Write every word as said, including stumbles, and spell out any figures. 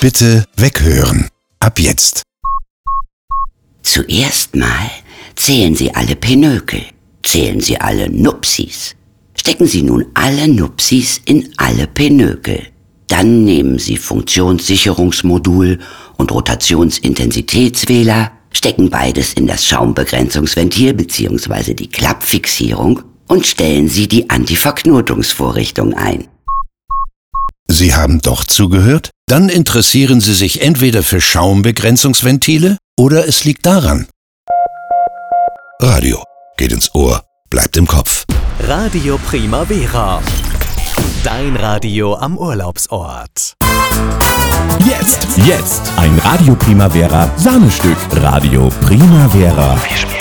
Bitte weghören. Ab jetzt. Zuerst mal zählen Sie alle Pinökel. Zählen Sie alle Nupsis. Stecken Sie nun alle Nupsis in alle Pinökel. Dann nehmen Sie Funktionssicherungsmodul und Rotationsintensitätswähler, stecken beides in das Schaumbegrenzungsventil bzw. die Klappfixierung und stellen Sie die Antiverknotungsvorrichtung ein. Sie haben doch zugehört? Dann interessieren Sie sich entweder für Schaumbegrenzungsventile oder es liegt daran. Radio geht ins Ohr, bleibt im Kopf. Radio Primavera. Dein Radio am Urlaubsort. Jetzt, jetzt ein Radio Primavera Sahnestück. Radio Primavera.